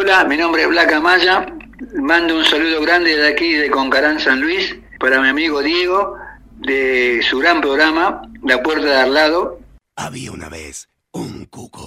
Hola, mi nombre es Blanca Maya. Mando un saludo grande de aquí de Concarán, San Luis, para mi amigo Diego, de su gran programa, La Puerta de Al Lado. Había una vez un cuco